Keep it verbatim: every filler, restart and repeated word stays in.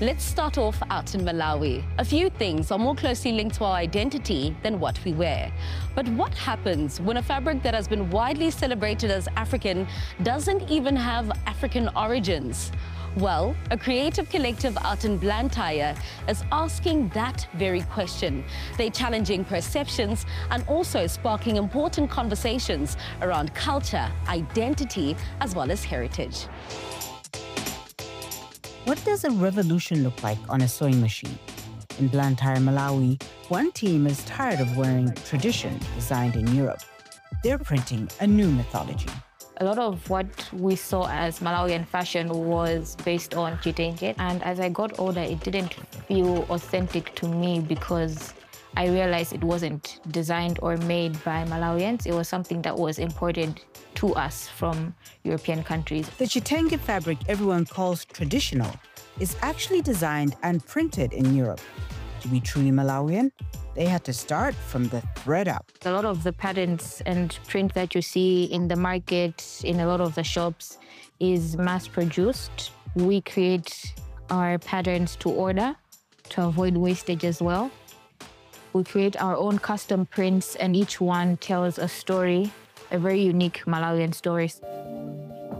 Let's start off out in Malawi. A few things are more closely linked to our identity than what we wear. But what happens when a fabric that has been widely celebrated as African doesn't even have African origins? Well, a creative collective out in Blantyre is asking that very question. They're challenging perceptions and also sparking important conversations around culture, identity, as well as heritage. What does a revolution look like on a sewing machine? In Blantyre, Malawi, one team is tired of wearing tradition designed in Europe. They're printing a new mythology. A lot of what we saw as Malawian fashion was based on kitenge. And as I got older, it didn't feel authentic to me because I realized it wasn't designed or made by Malawians. It was something that was imported to us from European countries. The kitenge fabric everyone calls traditional is actually designed and printed in Europe. To be truly Malawian, they had to start from the thread up. A lot of the patterns and print that you see in the market, in a lot of the shops, is mass-produced. We create our patterns to order to avoid wastage as well. We create our own custom prints, and each one tells a story, a very unique Malawian story.